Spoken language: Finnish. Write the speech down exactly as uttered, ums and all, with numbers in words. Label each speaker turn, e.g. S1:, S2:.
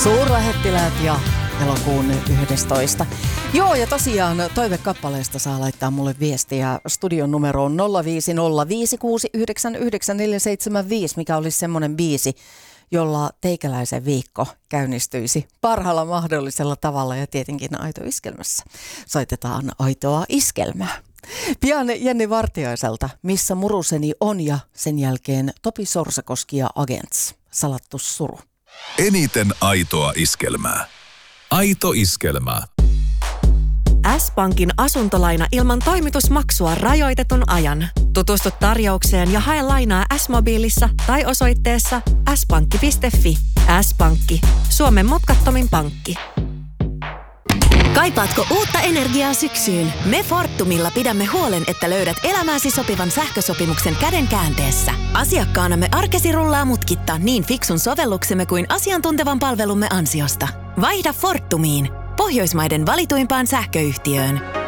S1: Suurlähettiläät ja elokuun yhdestoista. Joo, ja tosiaan toivekappaleesta saa laittaa mulle viestiä studion numeroon nolla viisi nolla viisi kuusi yhdeksän yhdeksän neljä seitsemän viisi, mikä olisi semmoinen biisi, jolla teikäläisen viikko käynnistyisi parhaalla mahdollisella tavalla ja tietenkin Aito Iskelmässä. Soitetaan Aitoa Iskelmää. Pian Jenni Vartiaiselta, Missä muruseni on, ja sen jälkeen Topi Sorsakoski ja Agents, Salattu suru.
S2: Eniten Aitoa Iskelmää. Aito Iskelmää.
S3: S-Pankin asuntolaina ilman toimitusmaksua rajoitetun ajan. Tutustu tarjoukseen ja hae lainaa S-mobiilissa tai osoitteessa s pankki piste fi. S-Pankki. Suomen mutkattomin pankki.
S4: Kaipaatko uutta energiaa syksyyn? Me Fortumilla pidämme huolen, että löydät elämääsi sopivan sähkösopimuksen käden käänteessä. Asiakkaanamme arkesi rullaa mutkitta niin fiksun sovelluksemme kuin asiantuntevan palvelumme ansiosta. Vaihda Fortumiin, Pohjoismaiden valituimpaan sähköyhtiöön.